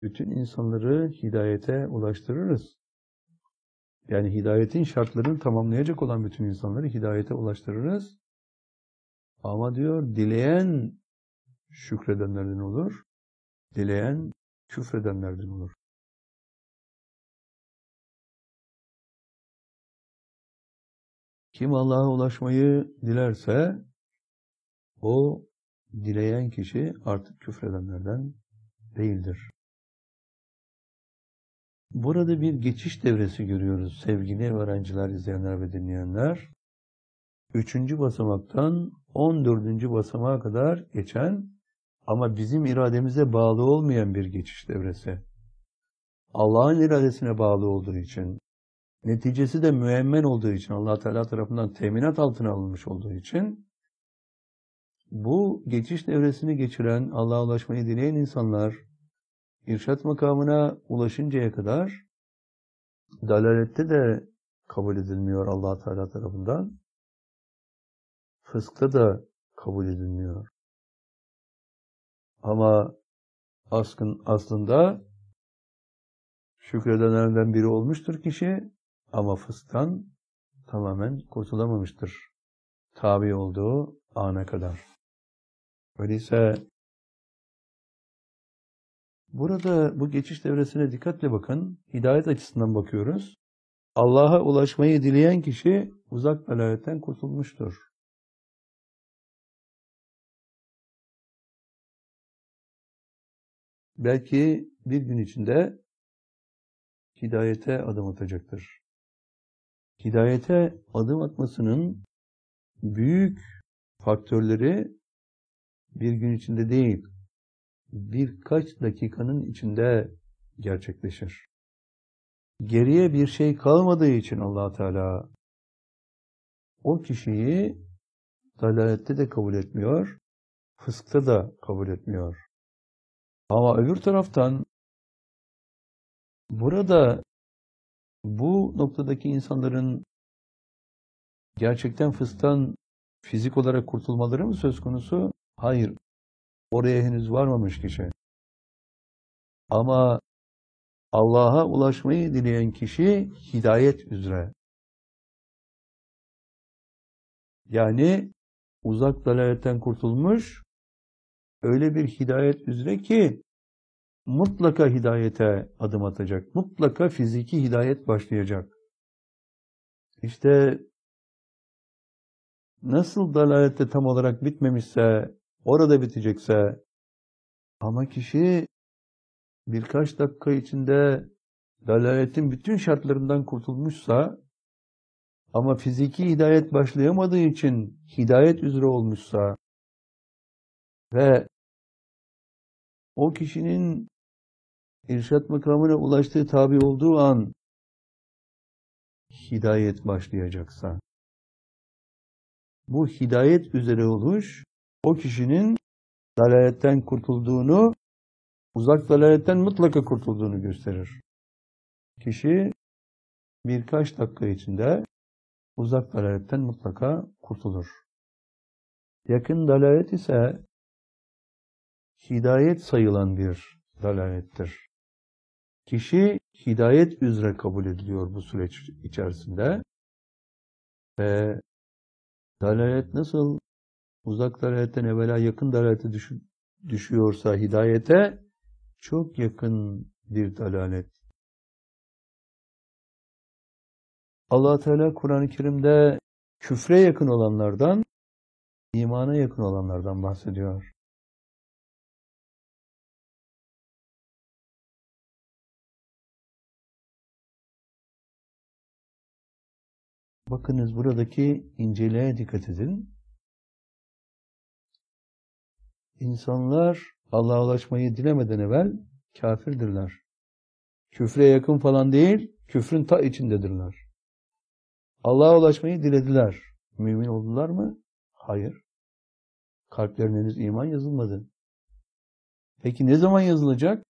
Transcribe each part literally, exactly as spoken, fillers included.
bütün insanları hidayete ulaştırırız. Yani hidayetin şartlarını tamamlayacak olan bütün insanları hidayete ulaştırırız. Ama diyor, dileyen şükredenlerden olur, dileyen küfredenlerden olur. Kim Allah'a ulaşmayı dilerse, o dileyen kişi artık küfredenlerden değildir. Burada bir geçiş devresi görüyoruz sevgili öğrenciler, izleyenler ve dinleyenler. Üçüncü basamaktan on dördüncü basamağa kadar geçen ama bizim irademize bağlı olmayan bir geçiş devresi. Allah'ın iradesine bağlı olduğu için, neticesi de müemmen olduğu için, Allah Teala tarafından teminat altına alınmış olduğu için, bu geçiş devresini geçiren, Allah'a ulaşmayı dileyen insanlar, irşat makamına ulaşıncaya kadar dalalette de kabul edilmiyor Allah Teala tarafından, fıskta da kabul edilmiyor. Ama askın, aslında şükredenlerden biri olmuştur kişi ama fısktan tamamen kurtulamamıştır tabi olduğu ana kadar. Öyleyse burada bu geçiş devresine dikkatle bakın. Hidayet açısından bakıyoruz. Allah'a ulaşmayı dileyen kişi uzak dalaletten kurtulmuştur. Belki bir gün içinde hidayete adım atacaktır. Hidayete adım atmasının büyük faktörleri bir gün içinde değil, birkaç dakikanın içinde gerçekleşir. Geriye bir şey kalmadığı için Allah Teala o kişiyi dalalette de kabul etmiyor, fıskta da kabul etmiyor. Ama öbür taraftan burada bu noktadaki insanların gerçekten fısktan fizik olarak kurtulmaları mı söz konusu? Hayır. Oraya henüz varmamış kişi. Ama Allah'a ulaşmayı dileyen kişi hidayet üzere. Yani uzak dalaletten kurtulmuş, öyle bir hidayet üzere ki mutlaka hidayete adım atacak. Mutlaka fiziki hidayet başlayacak. İşte nasıl dalalette tam olarak bitmemişse, orada bitecekse ama kişi birkaç dakika içinde dalaletin bütün şartlarından kurtulmuşsa ama fiziki hidayet başlayamadığı için hidayet üzere olmuşsa ve o kişinin irşat makamına ulaştığı tabi olduğu an hidayet başlayacaksa, bu hidayet üzere oluş o kişinin dalaletten kurtulduğunu, uzak dalaletten mutlaka kurtulduğunu gösterir. Kişi birkaç dakika içinde uzak dalaletten mutlaka kurtulur. Yakın dalalet ise hidayet sayılan bir dalalettir. Kişi hidayet üzere kabul ediliyor bu süreç içerisinde ve dalalet nasıl uzak dalaletten evvela yakın dalalete düş düşüyorsa hidayete çok yakın bir dalalet. Allah Teala Kur'an-ı Kerim'de küfre yakın olanlardan, imana yakın olanlardan bahsediyor. Bakınız buradaki inceliğe dikkat edin. İnsanlar Allah'a ulaşmayı dilemeden evvel kafirdirler. Küfre yakın falan değil, küfrün ta içindedirler. Allah'a ulaşmayı dilediler. Mümin oldular mı? Hayır. Kalplerine henüz iman yazılmadı. Peki ne zaman yazılacak?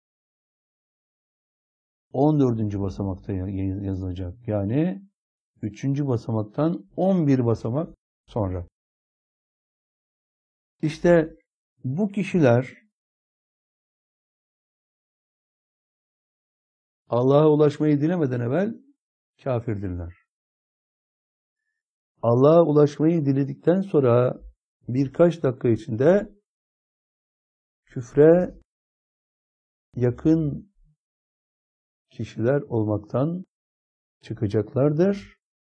on dördüncü basamakta yazılacak. Yani üçüncü basamaktan on bir basamak sonra. İşte bu kişiler Allah'a ulaşmayı dilemeden evvel kafirdirler. Allah'a ulaşmayı diledikten sonra birkaç dakika içinde küfre yakın kişiler olmaktan çıkacaklardır.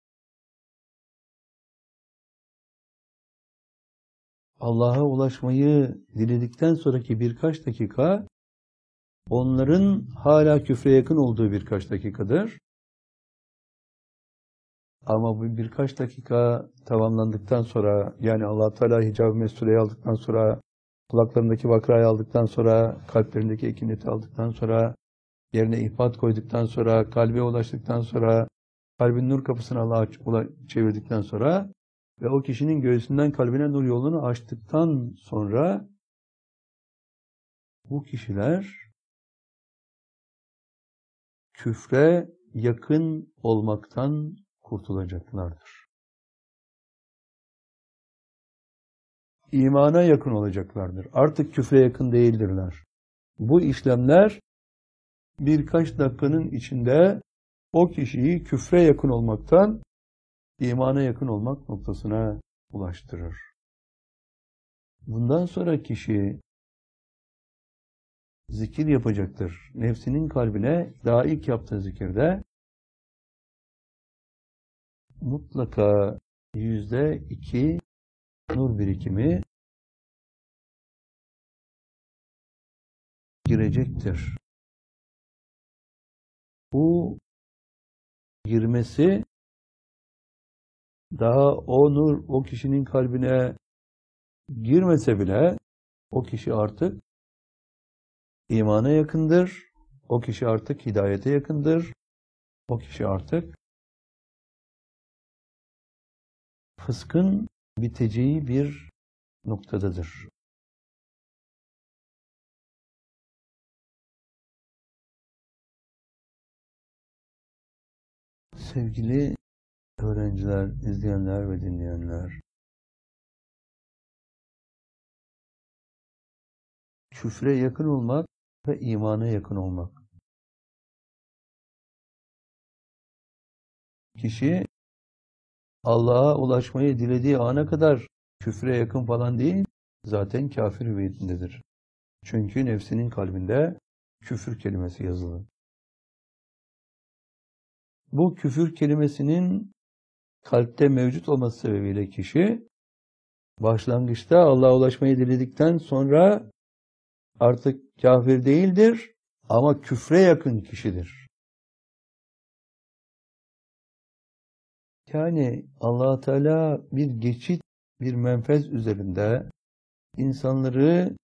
Allah'a ulaşmayı diledikten sonraki birkaç dakika onların hala küfre yakın olduğu birkaç dakikadır. Ama bu birkaç dakika tamamlandıktan sonra, yani Allah Teala hicab-ı mesuleyi aldıktan sonra, kulaklarındaki vakrayı aldıktan sonra, kalplerindeki ekineti aldıktan sonra, yerine ihbat koyduktan sonra, kalbe ulaştıktan sonra, kalbin nur kapısını Allah'a çevirdikten sonra ve o kişinin göğsünden kalbine nur yolunu açtıktan sonra bu kişiler küfre yakın olmaktan kurtulacaklardır. İmana yakın olacaklardır. Artık küfre yakın değildirler. Bu işlemler birkaç dakikanın içinde o kişiyi küfre yakın olmaktan imana yakın olmak noktasına ulaştırır. Bundan sonra kişi zikir yapacaktır. Nefsinin kalbine daha ilk yaptığı zikirde mutlaka yüzde iki nur birikimi girecektir. Bu girmesi daha o nur o kişinin kalbine girmese bile o kişi artık imana yakındır. O kişi artık hidayete yakındır. O kişi artık fıskın biteceği bir noktadadır. Sevgili öğrenciler, izleyenler ve dinleyenler, küfre yakın olmak ve imana yakın olmak. Kişi Allah'a ulaşmayı dilediği ana kadar küfre yakın falan değil, zaten kafir hüviyetindedir. Çünkü nefsinin kalbinde küfür kelimesi yazılı. Bu küfür kelimesinin kalpte mevcut olması sebebiyle kişi başlangıçta Allah'a ulaşmayı diledikten sonra artık kafir değildir ama küfre yakın kişidir. Yani Allah Teala bir geçit, bir menfez üzerinde insanları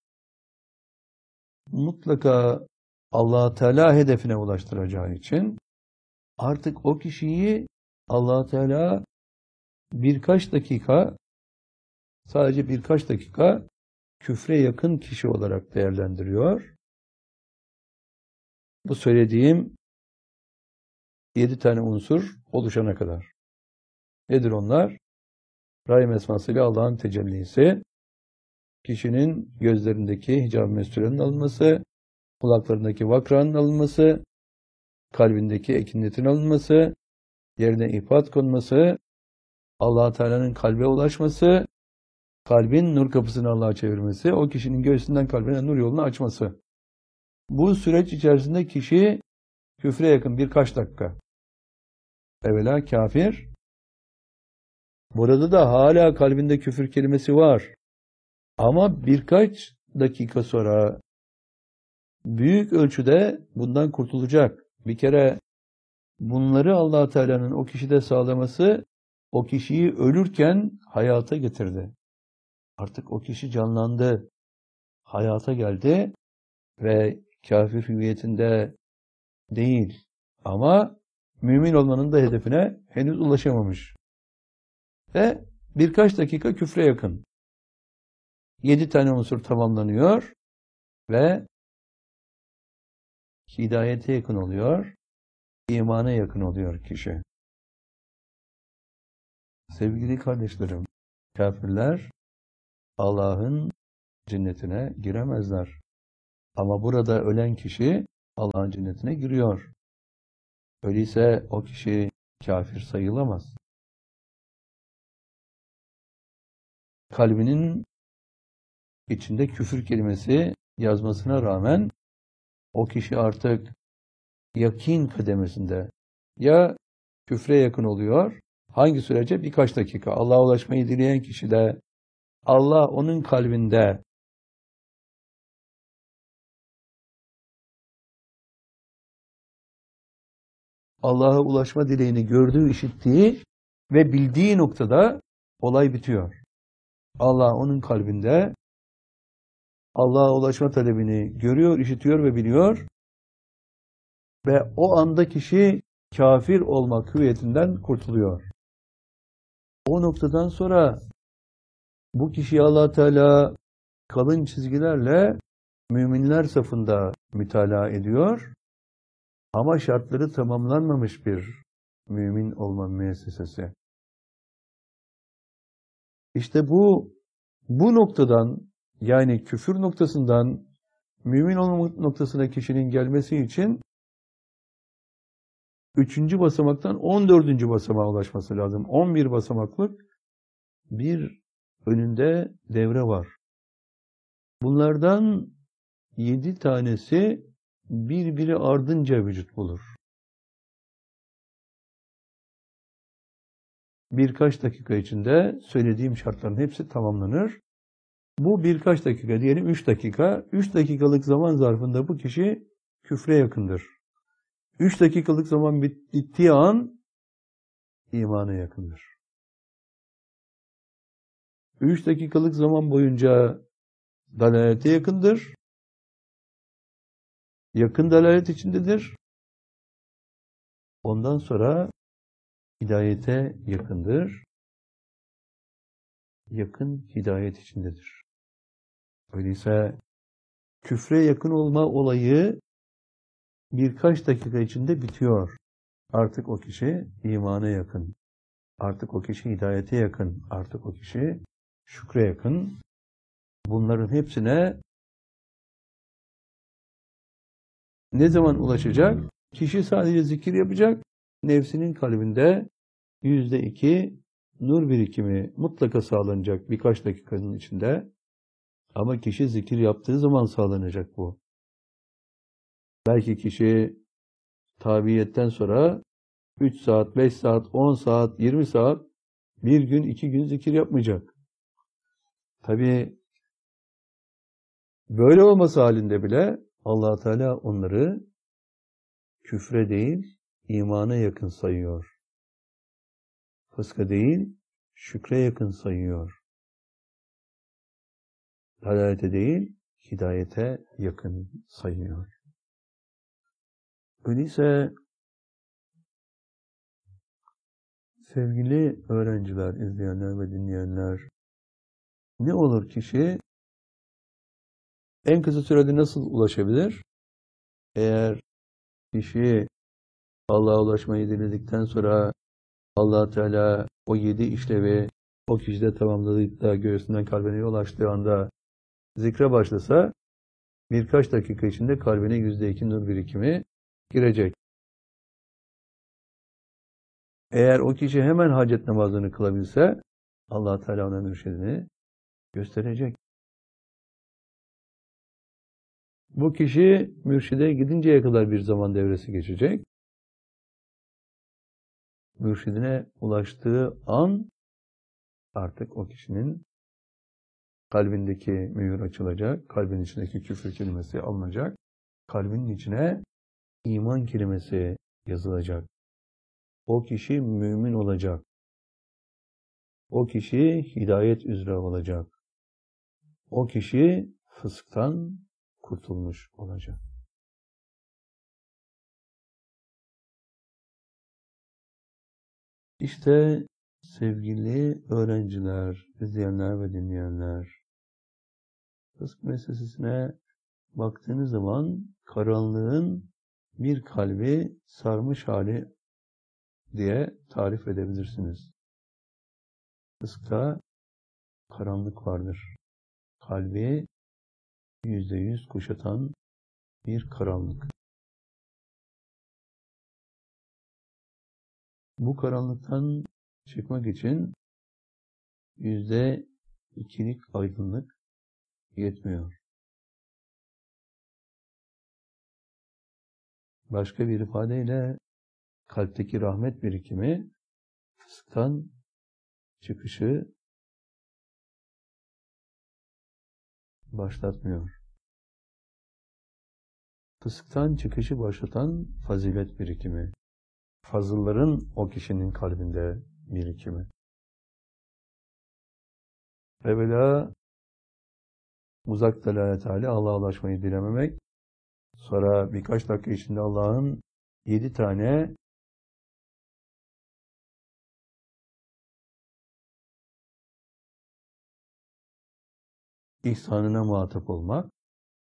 mutlaka Allah Teala hedefine ulaştıracağı için artık o kişiyi Allah Teala birkaç dakika, sadece birkaç dakika küfre yakın kişi olarak değerlendiriyor. Bu söylediğim yedi tane unsur oluşana kadar. Nedir onlar? Rahim esmasıyla Allah'ın tecellisi, kişinin gözlerindeki hicab-ı mesulenin alınması, kulaklarındaki vakranın alınması, kalbindeki ekinetin alınması, yerine ihbat konması, Allah Teala'nın kalbe ulaşması, kalbin nur kapısını Allah'a çevirmesi, o kişinin göğsünden kalbine nur yolunu açması. Bu süreç içerisinde kişi küfre yakın birkaç dakika. Evvela kafir. Burada da hala kalbinde küfür kelimesi var. Ama birkaç dakika sonra büyük ölçüde bundan kurtulacak. Bir kere bunları Allah Teala'nın o kişide sağlaması o kişiyi ölürken hayata getirdi. Artık o kişi canlandı, hayata geldi ve kafir hüviyetinde değil. Ama mümin olmanın da hedefine henüz ulaşamamış. Ve birkaç dakika küfre yakın. Yedi tane unsur tamamlanıyor ve hidayete yakın oluyor, imana yakın oluyor kişi. Sevgili kardeşlerim, kafirler Allah'ın cennetine giremezler. Ama burada ölen kişi Allah'ın cennetine giriyor. Öyleyse o kişi kafir sayılamaz. Kalbinin içinde küfür kelimesi yazmasına rağmen o kişi artık yakin kademesinde. Ya küfre yakın oluyor, hangi sürece? Birkaç dakika. Allah'a ulaşmayı dileyen kişi de Allah onun kalbinde Allah'a ulaşma dileğini gördüğü, işittiği ve bildiği noktada olay bitiyor. Allah onun kalbinde Allah'a ulaşma talebini görüyor, işitiyor ve biliyor ve o anda kişi kafir olmak hüviyetinden kurtuluyor. O noktadan sonra bu kişiyi Allah Teala kalın çizgilerle müminler safında mütalaa ediyor ama şartları tamamlanmamış bir mümin olma müessesesi. İşte bu bu noktadan, yani küfür noktasından mümin olma noktasına kişinin gelmesi için üçüncü basamaktan on dördüncü basamağa ulaşması lazım. on bir basamaklık bir önünde devre var. Bunlardan yedi tanesi birbiri ardınca vücut bulur. Birkaç dakika içinde söylediğim şartların hepsi tamamlanır. Bu birkaç dakika, diyelim üç dakika. üç dakikalık zaman zarfında bu kişi küfre yakındır. üç dakikalık zaman bittiği an imana yakındır. üç dakikalık zaman boyunca dalalete yakındır. Yakın dalalet içindedir. Ondan sonra hidayete yakındır. Yakın hidayet içindedir. Öyleyse küfre yakın olma olayı birkaç dakika içinde bitiyor. Artık o kişi imana yakın. Artık o kişi hidayete yakın. Artık o kişi şükre yakın. Bunların hepsine ne zaman ulaşacak? Kişi sadece zikir yapacak. Nefsinin kalbinde yüzde iki nur birikimi mutlaka sağlanacak birkaç dakikanın içinde. Ama kişi zikir yaptığı zaman sağlanacak bu. Belki kişi tabiyetten sonra üç saat, beş saat, on saat, yirmi saat, bir gün, iki gün zikir yapmayacak. Tabii böyle olması halinde bile Allah Teala onları küfre değil, imana yakın sayıyor. Fıska değil, şükre yakın sayıyor. Dalalete değil, hidayete yakın sayıyor. Öyleyse sevgili öğrenciler, izleyenler ve dinleyenler, ne olur kişi en kısa sürede nasıl ulaşabilir? Eğer kişi Allah'a ulaşmayı diledikten sonra Allah Teala o yedi işlevi o kişide tamamladığı da göğsünden kalbine yol açtığı anda zikre başlasa birkaç dakika içinde kalbine yüzde iki nur birikimi girecek. Eğer o kişi hemen hacet namazını kılabilse Allah Teala ona mürşidini gösterecek. Bu kişi mürşide gidinceye kadar bir zaman devresi geçecek. Mürşidine ulaştığı an artık o kişinin kalbindeki mühür açılacak, kalbin içindeki küfür kelimesi alınacak, kalbinin içine iman kelimesi yazılacak. O kişi mümin olacak. O kişi hidayet üzere olacak. O kişi fısktan kurtulmuş olacak. İşte sevgili öğrenciler, izleyenler ve dinleyenler, fısk meselesine baktığınız zaman karanlığın bir kalbi sarmış hali diye tarif edebilirsiniz. Fıskta karanlık vardır. Kalbi yüzde yüz kuşatan bir karanlık. Bu karanlıktan çıkmak için yüzde ikilik aydınlık yetmiyor. Başka bir ifadeyle kalpteki rahmet birikimi fısktan çıkışı başlatmıyor. Fısktan çıkışı başlatan fazilet birikimi. Fazılların o kişinin kalbinde birikimi. Evvela uzak delalet hali Allah'a ulaşmayı dilememek. Sonra birkaç dakika içinde Allah'ın yedi tane ihsanına muhatap olmak.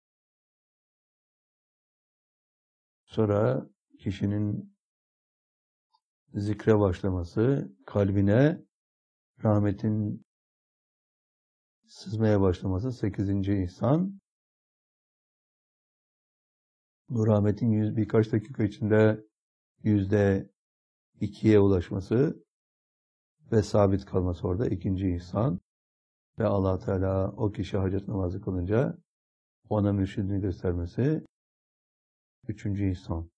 Sonra kişinin zikre başlaması, kalbine rahmetin sızmaya başlaması sekizinci ihsan. Bu rahmetin yüz, birkaç dakika içinde yüzde ikiye ulaşması ve sabit kalması orada ikinci ihsan. Ve Allah Teala o kişi hacet namazı kılınca ona mürşidini göstermesi üçüncü ihsan.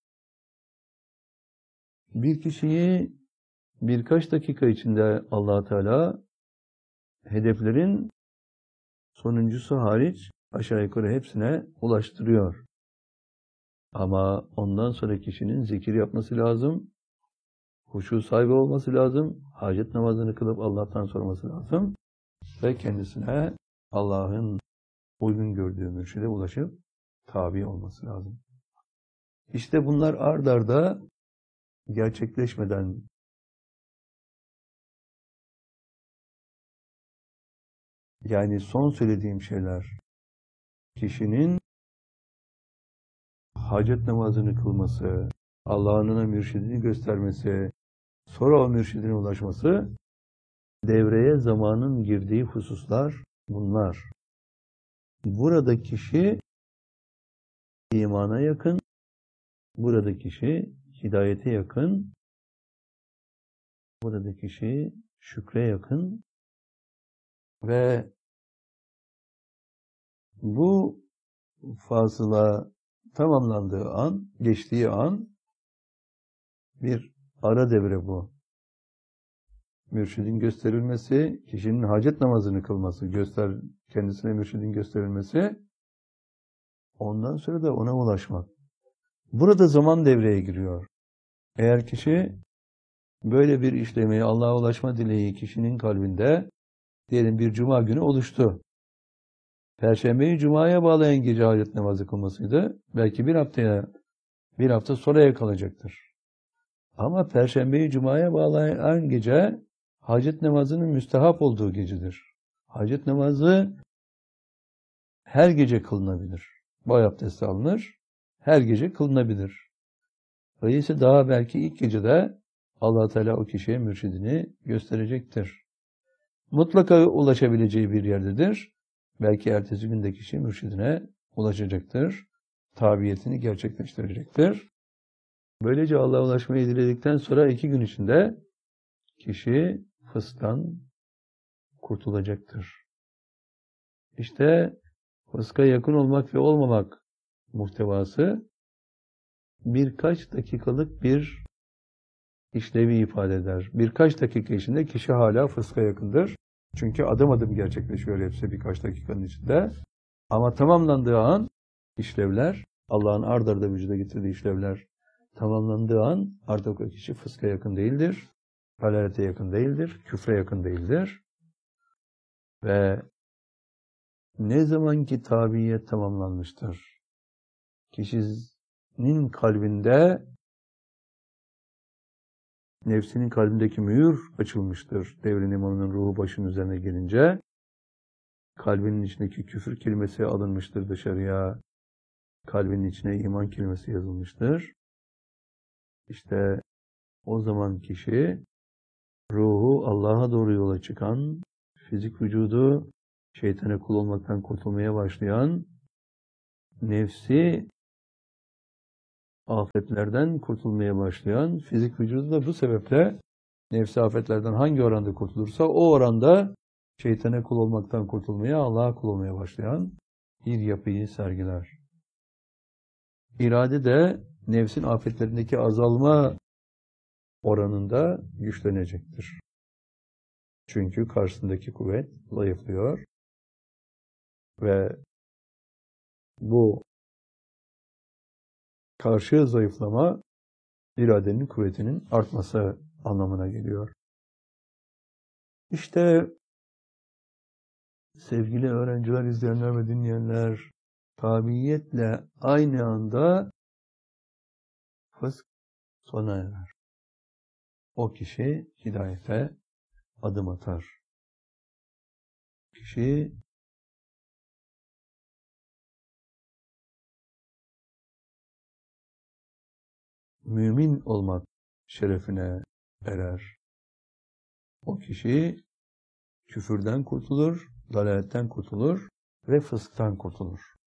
Bir kişiyi birkaç dakika içinde Allah Teala hedeflerin sonuncusu hariç aşağı yukarı hepsine ulaştırıyor. Ama ondan sonra kişinin zikir yapması lazım, huşu sahibi olması lazım, hacet namazını kılıp Allah'tan sorması lazım ve kendisine Allah'ın uygun gördüğü mürşide ulaşıp tabi olması lazım. İşte bunlar ard arda gerçekleşmeden yani son söylediğim şeyler kişinin hacet namazını kılması, Allah'ın ona mürşidini göstermesi, sonra o mürşidine ulaşması, devreye zamanın girdiği hususlar bunlar. Burada kişi imana yakın, burada kişi hidayete yakın, burada kişi şükre yakın ve bu fasıla tamamlandığı an, geçtiği an bir ara devre bu. Mürşidin gösterilmesi, kişinin hacet namazını kılması, göster kendisine mürşidin gösterilmesi, ondan sonra da ona ulaşmak. Burada zaman devreye giriyor. Eğer kişi böyle bir işlemeyi, Allah'a ulaşma dileği kişinin kalbinde diyelim bir cuma günü oluştu. Perşembeyi cumaya bağlayan gece hacet namazı kılmasıydı. Belki bir haftaya, bir hafta sonraya kalacaktır. Ama perşembeyi cumaya bağlayan gece hacet namazının müstehap olduğu gecedir. Hacet namazı her gece kılınabilir. Boy abdesti alınır, her gece kılınabilir. Öyleyse daha belki ilk gecede Allah Teala o kişiye mürşidini gösterecektir. Mutlaka ulaşabileceği bir yerdedir. Belki ertesi günde kişi mürşidine ulaşacaktır. Tabiyetini gerçekleştirecektir. Böylece Allah'a ulaşmayı diledikten sonra iki gün içinde kişi fısktan kurtulacaktır. İşte fıska yakın olmak ve olmamak muhtevası birkaç dakikalık bir işlevi ifade eder. Birkaç dakika içinde kişi hala fıska yakındır. Çünkü adım adım gerçekleşiyor hepsi birkaç dakikanın içinde. Ama tamamlandığı an işlevler, Allah'ın ard arda vücuda getirdiği işlevler tamamlandığı an artık o kişi fıska yakın değildir. Dalalete yakın değildir. Küfre yakın değildir. Ve ne zaman ki tabiyet tamamlanmıştır, kişinin kalbinde, nefsinin kalbindeki mühür açılmıştır. Devrin imamının ruhu başının üzerine gelince, kalbinin içindeki küfür kelimesi alınmıştır dışarıya, kalbinin içine iman kelimesi yazılmıştır. İşte o zaman kişi, ruhu Allah'a doğru yola çıkan, fizik vücudu şeytana kul olmaktan kurtulmaya başlayan, nefsi afetlerden kurtulmaya başlayan, fizik vücudu da bu sebeple nefsi afetlerden hangi oranda kurtulursa o oranda şeytana kul olmaktan kurtulmaya, Allah'a kul olmaya başlayan bir yapıyı sergiler. İrade de nefsin afetlerindeki azalma oranında güçlenecektir. Çünkü karşısındaki kuvvet zayıflıyor ve bu karşı zayıflama iradenin kuvvetinin artması anlamına geliyor. İşte sevgili öğrenciler, izleyenler ve dinleyenler, tabiiyetle aynı anda fısk sona erer. O kişi hidayete adım atar. Kişi mümin olmak şerefine erer. O kişi küfürden kurtulur, dalaletten kurtulur ve fısktan kurtulur.